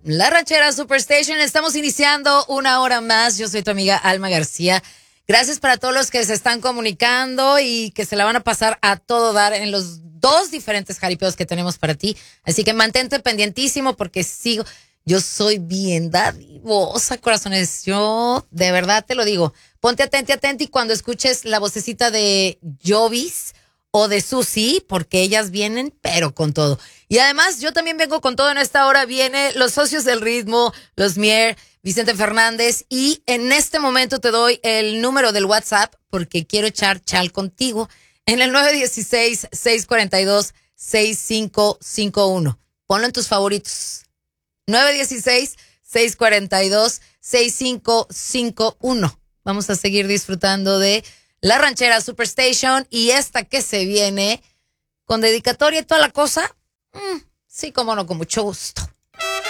La Ranchera Superstation, estamos iniciando una hora más. Yo soy tu amiga Alma García. Gracias para todos los que se están comunicando y que se la van a pasar a todo dar en los dos diferentes jaripeos que tenemos para ti. Así que mantente pendientísimo porque yo soy bien dadivosa, corazones. Yo de verdad te lo digo. Ponte atenti cuando escuches la vocecita de Jovis o de Susi, porque ellas vienen, pero con todo. Y además, yo también vengo con todo en esta hora. Viene los socios del ritmo, los Mier, Vicente Fernández. Y en este momento te doy el número del WhatsApp, porque quiero echar chal contigo, en el 916-642-6551. Ponlo en tus favoritos. 916-642-6551. Vamos a seguir disfrutando de La Ranchera Superstation y esta que se viene con dedicatoria y toda la cosa. Sí, cómo no, con mucho gusto.